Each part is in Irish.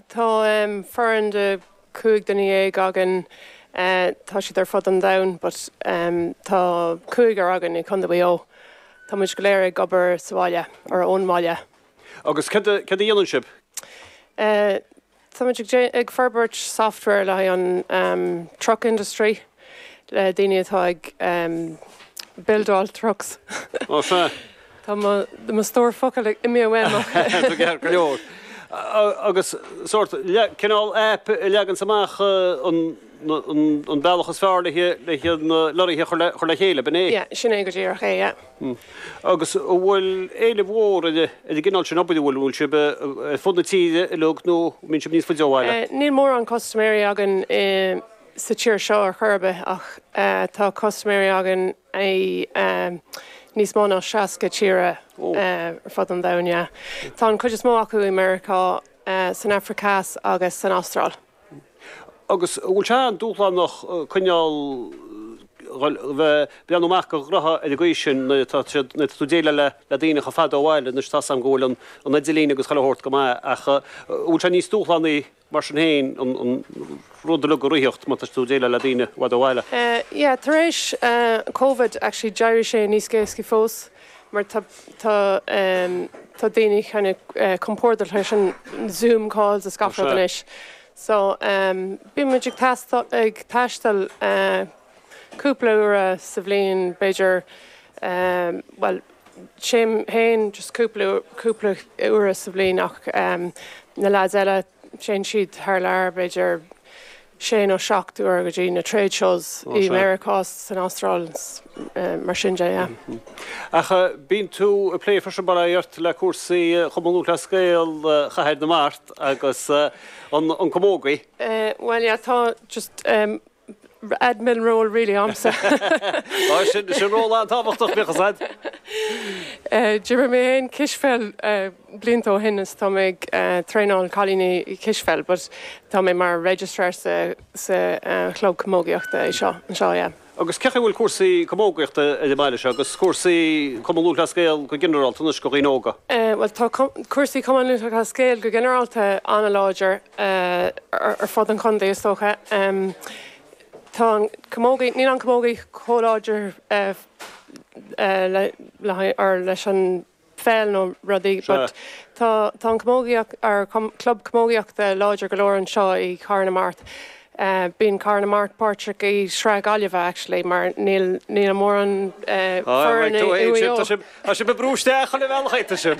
Tá fearan de cúig den é agan tá si ar fod an dain, but tá cúig ar agan I chun bhío. Tá muid go léir gobar sáile ar ón máile. Agus cad dhéananship? Tá muid ag Ferbert software le an truck industry le daine atá ag build-all trucks. Ó fe. Tá má stór focail ag imi bhhain. Go leor. Agus sort cinál app legan samach an bailachas fearr le lorithe chuir le chéile bené. Ja, sin é go dtíar ché, ja. Agus bhfuil éile mhór idir gginál sin obaidh bhfuil si fudna tíide I lug nó mín si níos fuideáile. Níl mór an customary agan sa tíir seo ar churbe ach tá customary agan níos mó ná 60 tíre ar fud an dain, ja. Tá an chuid is mó acu I America, san Africas agus san Austral. Agus bhfuil se an dúchlan nach chuineál bean amach go grotha education na tú déile le daine go fad óhhaile na tá sam ggóil an Idirlín agus chailehort go ach bhfuil se níos dúchlannaí mar sin héin an rudal go ruíocht má tú déile le daine bhd óhhaile. Yeah, tar éis COVID actually jairir sé níos céasci fós mar tá daine chena compórtal leis an Zoom calls a scafra inis. So bí muid ag taistal cúpla uair sa bhliain beidir well séim héin just cúpla uair sa bhliain ach na lads eile sin siad thar lear beidir sé ó 7 uair go dtí na trade shows I Americas san Austral mar sin ja. Ach bín tú plé for bara irt le cuasaí chomú le scéal chahéad na Mart agus an commógaí. Well ja tá just admin role really amsa. Sin role an táhachtach bechasad. Dúir mé héin Kisfell blintó hinnas tá méid tréáil cholíní I Kisfell, but tá mé mar registrar sa chlub commógaíochta I seo, ja. Agus cecha bhfuil cuasaí commógaíochta I baile se, agus cuasaí commú le scéal go generalta nuas go ghíóga? Well tá cuasaí commú le scéal go generalta anna láidir ar fod an chundé istócha. Tá commógaí, ní an commógaí choláidir leis an féil nó rudaí, but tá an commógaíocht ar club commógaíochta láidir go leor an seo I Carna Mart. Bín Carna Mart páirteach I Shrag Alibha actually, mar níl mór an fearan Tá sé bebrúisteach le bhheilchaita sin.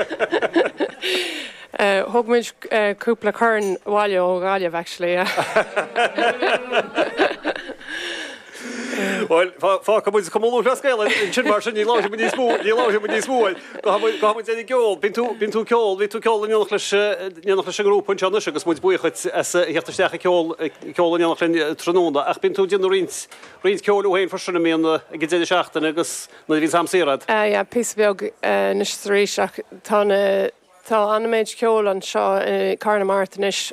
Thugmuid cúpla churn bhaile ó Alibha actually, yeah. Well, fá go muid commú le scéal sin mar sin ní láise níos múil. Go muid éidir geol, bín tú ceol, bhí tú ceol níonach leis grúpa teanna agus muid buíchuid heachtasteach ceol níonach le tróna, ach bín tú déanú rint ceol ó héin forsna míonna go déidir seachtain agus na bhín samsírad. Ja, pís bheag nisríiseach tá anméid ceol an seo Carna Mart inis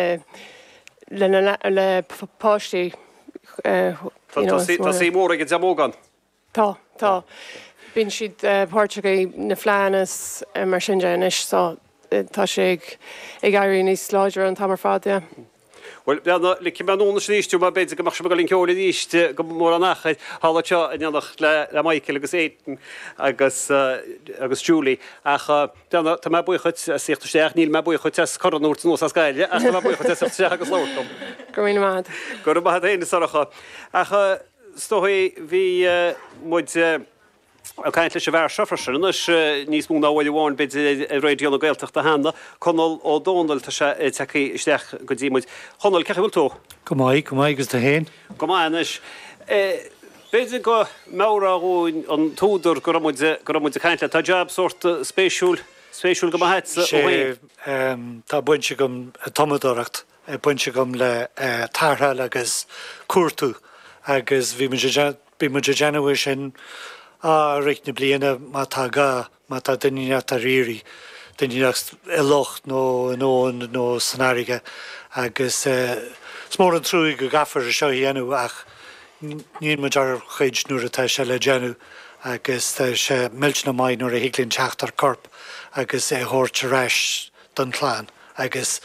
le páistí. Tá sí mór ag deamógan? Tá. Bín siad páirteach na phleanas mar sin inis, so tá sé ag airí níos láidir an tamar fad, ja. Well, le cimbanúna slíistú má beidir go mar sem go lín ceola díiste go mór an nachchaid hála teo a neannach le Michael agus Éitan agus Julie ach tá má buíchuid síochttasteach níl má buíchuid coranúirt nó a scaile ach má buíchuid síochttasteach agus láirtom. Go mí mad. Go mad éine saracha. Ach stoí bhí muid Caint leis bhar sefrasin níos múna bhfuil bháin bid réidionna gailteachta hána chunal ó dónal tá sé teí isteach go dtímuid. Chunal cecha bhfuil tú? Go maiid agus tá héin. Go maiis. Beidir go mára óin an túidir go muid a caint le tá jab sort spéisiúil go maithe sé tá buinte gom tomadóracht buinte gom le tarthail agus cuatú agus bhí mu deanamh sin richt na bliana má tá gá má tá duine a rií duine locht nó sanárige agus smór an trúig go gafar a seo dhéanú ach níon mu ar chuid nuair atá se le déanú agus tá sé milt na maiid nuair a higlinn teachtar corp agus thuirt reis don chláán agus